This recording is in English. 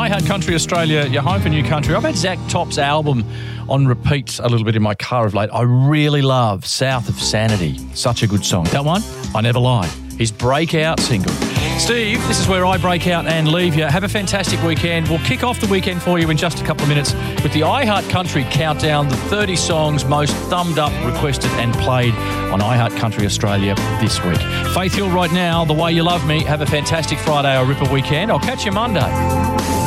iHeart Country Australia, your home for new country. I've had Zach Top's album on repeat a little bit in my car of late. I really love South of Sanity. Such a good song. That one, I Never Lie. His breakout single. Steve, this is where I break out and leave you. Have a fantastic weekend. We'll kick off the weekend for you in just a couple of minutes with the iHeart Country Countdown, the 30 songs most thumbed up, requested and played on iHeart Country Australia this week. Faith Hill right now, The Way You Love Me. Have a fantastic Friday or Ripper weekend. I'll catch you Monday.